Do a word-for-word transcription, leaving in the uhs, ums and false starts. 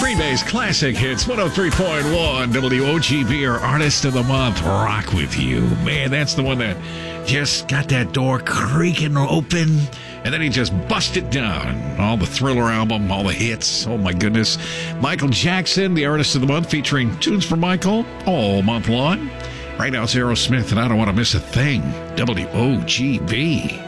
Green Bay's Classic Hits, one oh three point one W O G B, our Artist of the Month, Rock With You. Man, that's the one that just got that door creaking open, and then he just busted down. All the Thriller album, all the hits. Oh, my goodness. Michael Jackson, the Artist of the Month, featuring tunes from Michael all month long. Right now it's Aerosmith, and I Don't Want to Miss a Thing. W O G B.